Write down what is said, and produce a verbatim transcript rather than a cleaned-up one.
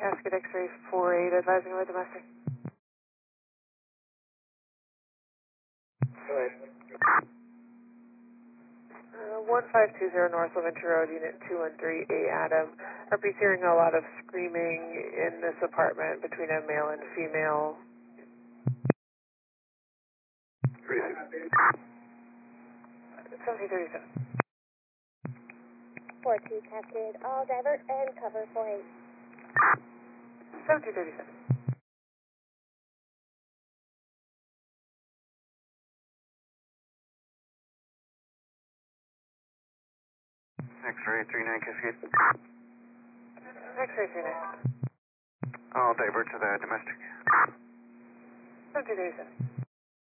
Cascade X-ray four eight, advising of a domestic. Go ahead. Uh, one five two zero North Laventure Road, Unit two one three, A Adam. R P's hearing a lot of screaming in this apartment between a male and female. seventeen thirty-seven. four two Cascade, all divert and cover four eight. seventeen thirty-seven. X-ray three nine Cascade. X-ray three nine. I'll divert to the domestic. seventeen thirty-seven.